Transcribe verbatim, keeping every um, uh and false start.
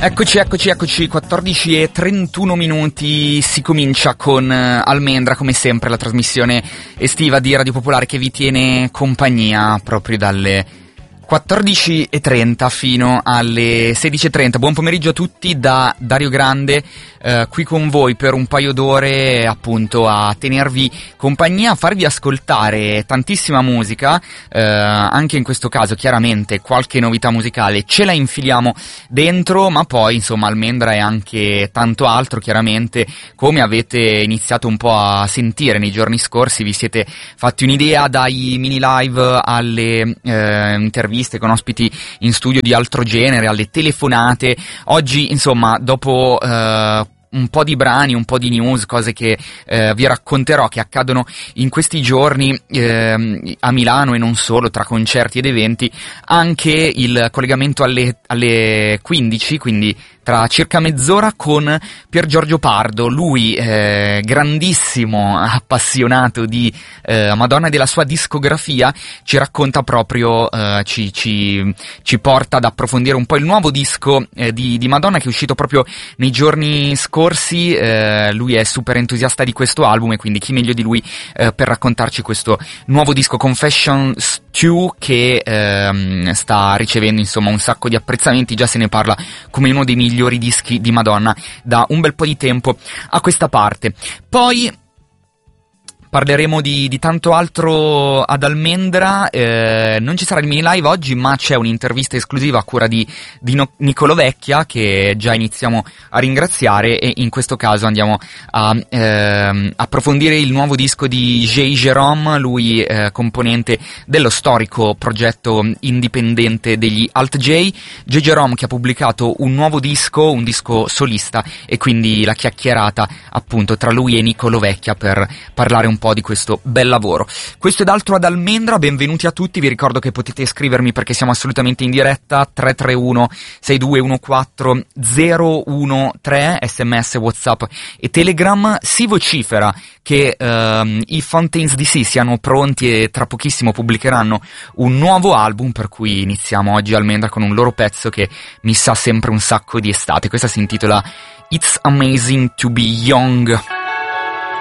Eccoci, eccoci, eccoci, quattordici e trentuno minuti, si comincia con Almendra, come sempre, la trasmissione estiva di Radio Popolare che vi tiene compagnia proprio dalle quattordici e trenta fino alle sedici e trenta. Buon pomeriggio a tutti da Dario Grande, eh, qui con voi per un paio d'ore, appunto, a tenervi compagnia, a farvi ascoltare tantissima musica, eh, anche in questo caso chiaramente qualche novità musicale ce la infiliamo dentro, ma poi insomma Almendra è anche tanto altro, chiaramente, come avete iniziato un po' a sentire nei giorni scorsi. Vi siete fatti un'idea dai mini live alle eh, interviste con ospiti in studio di altro genere, alle telefonate. Oggi, insomma, dopo eh, un po' di brani, un po' di news, cose che eh, vi racconterò che accadono in questi giorni eh, a Milano e non solo, tra concerti ed eventi, anche il collegamento alle, alle quindici, quindi tra circa mezz'ora, con Pier Giorgio Pardo. Lui, eh, grandissimo appassionato di eh, Madonna e della sua discografia, ci racconta proprio, eh, ci, ci, ci porta ad approfondire un po' il nuovo disco eh, di, di Madonna, che è uscito proprio nei giorni scorsi. Eh, lui è super entusiasta di questo album, e quindi chi meglio di lui eh, per raccontarci questo nuovo disco, Confession Stew, che ehm, sta ricevendo insomma un sacco di apprezzamenti. Già se ne parla come uno dei migliori migliori dischi di Madonna da un bel po' di tempo a questa parte. Poi parleremo di, di tanto altro ad Almendra. Eh, non ci sarà il mini live oggi, ma c'è un'intervista esclusiva a cura di, di no, Niccolò Vecchia, che già iniziamo a ringraziare, e in questo caso andiamo a eh, approfondire il nuovo disco di J. Jerome, lui eh, componente dello storico progetto indipendente degli Alt J. J. Jerome, che ha pubblicato un nuovo disco, un disco solista, e quindi la chiacchierata appunto tra lui e Niccolò Vecchia per parlare un po' di questo bel lavoro. Questo ed altro ad Almendra, benvenuti a tutti. Vi ricordo che potete scrivermi, perché siamo assolutamente in diretta, tre tre uno sei due uno quattro zero uno tre, sms, whatsapp e telegram. Si vocifera che ehm, i Fontaines D C siano pronti e tra pochissimo pubblicheranno un nuovo album, per cui iniziamo oggi Almendra con un loro pezzo che mi sa sempre un sacco di estate. Questa si intitola It's Amazing to Be Young.